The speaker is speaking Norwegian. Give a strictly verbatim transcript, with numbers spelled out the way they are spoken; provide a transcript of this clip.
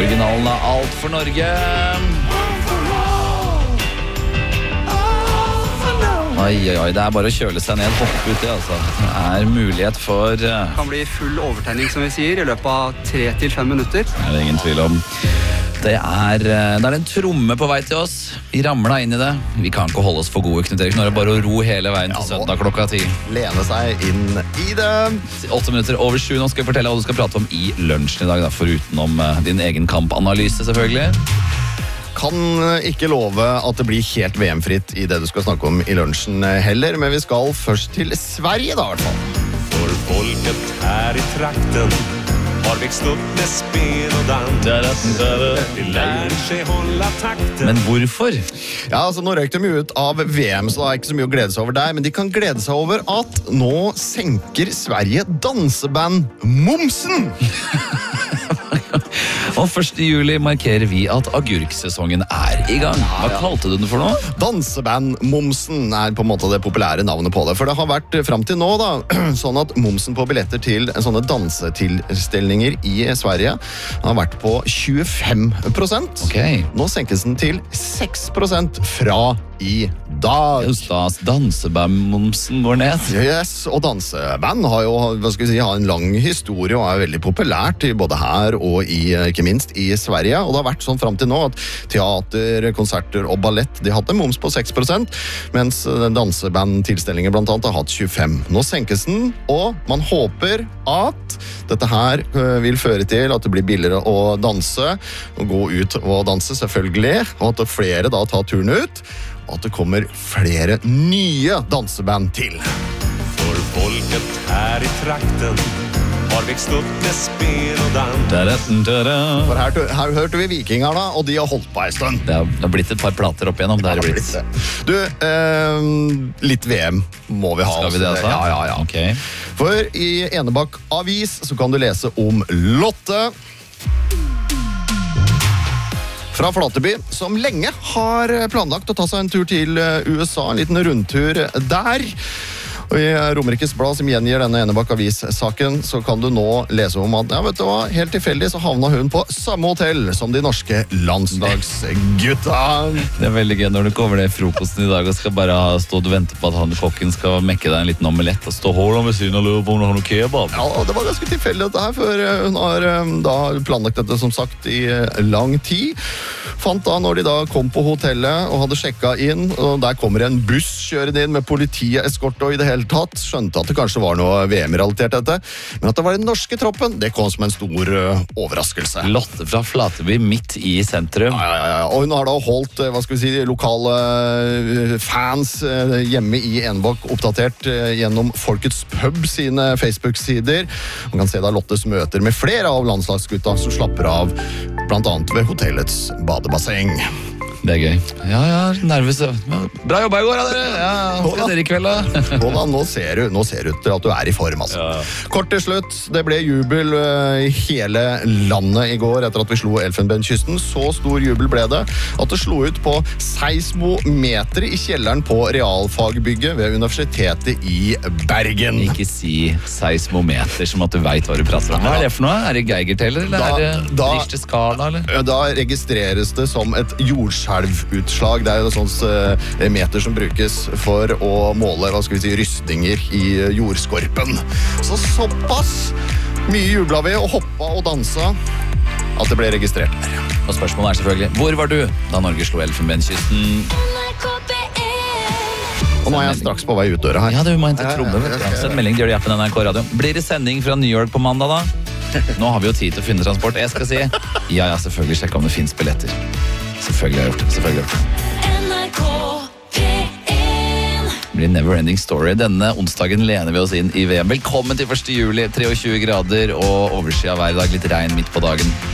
Originalen av Alt for Norge. Oi, oi, oi, det er bare å kjøle seg ned, hoppe uti, altså. Det er mulighet for... Uh... Det kan bli full overtenning, som vi sier, i løpet av tre til fem minutter. Det er det ingen tvil om. Det er, det er en tromme på vei til oss. Vi ramla inn i det. Vi kan ikke holde oss for gode, Knut Erik. Nå er det bare å ro hele veien til søndag klokka ti. Lene seg inn i det. Åtte minutter over sju. Nå skal vi fortelle hva du skal prate om i lunsjen i dag, da, foruten om uh, din egen kampanalyse, selvfølgelig. Kan ikke love at det blir helt V M-fritt i det du skal snakke om i lunsjen heller, men vi skal først til Sverige da, i hvert fall. For folket her i trakten har vekst opp med spel og dans. De lærer seg holde takten. Men hvorfor? Ja, altså nå røyk de jo ut av V M, så det er ikke så mye å glede seg over der, men de kan glede seg over at nå senker Sverige danseband momsen. Og første juli markerer vi at agurksesongen er i gang. Hva kalte du den for noe? Danseband-momsen er på en måte det populære navnet på det. For det har vært frem til nå da, sånn at momsen på billetter til sånne dansetilstelninger i Sverige har vært på tjuefem prosent. Okay. Nå senkes den til seks prosent fra i dag. Just da, danseband-momsen går ned. Yes, og danseband har jo hva skal vi si, har en lang historie og er veldig populært både her og i, ikke minst i Sverige. Og det har vært sånn frem til nå at teater, konserter og ballett de hadde moms på seks prosent, mens danseband-tilstelninger blant annet har hatt tjuefem prosent. Nå senkes den, og man håper at dette her vil føre til at det blir billigere å danse, og gå ut og danse selvfølgelig, og at flere da tar turen ut, og at det kommer flere nye danseband til. For folket her i trakten har vekst opp med spel og dans. For her, her hørte vi vikinger da, og de har holdt på en stund. Det har, det har blitt et par plater opp igjennom. Det har det blitt. Du, eh, litt V M må vi ha. Skal vi det altså? Ja, ja, ja. Okay. For i Enebakk Avis så kan du lese om Lotte fra Flateby, som lenge har planlagt å ta seg en tur til U S A, en liten rundtur der. Og i Romerikes Blad, som gjengir denne Enebakk Avis-saken, så kan du nå lese om at, ja, vet du hva, helt tilfeldig så havna hun på samme hotell som de norske landslagsgutta. Det er veldig gøy når du kommer ned i frokosten i dag og skal bare stå og vente på at han kokken skal mekke deg en liten omelett og stå hård ved siden og lure på om du har noe kebab. Ja, det var ganske tilfeldig dette her, for hun har da planlagt dette som sagt i lang tid. Fant da, når de da kom på hotellet og hadde sjekket inn, og der kommer en buss kjørende inn med politiet, eskort og i det hele tatt, skjønte at det kanskje var noe V M-relatert dette, men at det var den norske troppen, det kom som en stor uh, overraskelse. Lotte fra Flateby midt i sentrum. Ja, ja, ja, og hun har da holdt, hva skal vi si, lokale uh, fans uh, hjemme i Enebakk oppdatert uh, gjennom Folkets Pub sine Facebook-sider. Man kan se da Lottes møter med flere av landslagsgutta som slapper av, blant annet ved hotellets badebasseng. Det er gøy. Ja, ja, nervøs. Bra jobba i går, da, dere. Ja, hva skal dere i kveld, da? Håla, nå ser du, nå ser du til at du er i form, altså. Ja. Kort til slutt, det ble jubel i hele landet i går etter at vi slo Elfenbenskysten. Så stor jubel ble det at det slo ut på seismometer i kjelleren på realfagbygget ved Universitetet i Bergen. Ikke si seismometer som at du vet hva du prater om. Hva er det for noe? Er det Geiger-teller, eller da, er det Richter skala, eller? Da registreres det som et jordskjelv. Utslag. Det er jo sånn uh, meter som brukes for å måle, hva skal vi si, rystninger i uh, jordskorpen. Så såpass mye jubla vi og hoppa og dansa at det ble registrert der. Og spørsmålet er selvfølgelig, hvor var du da Norge slo Elfenbenskysten? Og nå er jeg straks på vei ut døra her. Ja, du må hente tromme. Send melding til Gjør det N R K Radio. Blir det sending fra New York på mandag da? Nå har vi jo tid til å finne transport. Jeg skal si, ja, ja, selvfølgelig sjekke om det finnes billetter. Selvfølgelig har jeg gjort det. Selvfølgelig har jeg gjort det. Det blir never ending story. Denne onsdagen lener vi oss inn i V M. Velkommen til første juli, tjuetre grader og oversida hver dag, litt regn midt på dagen.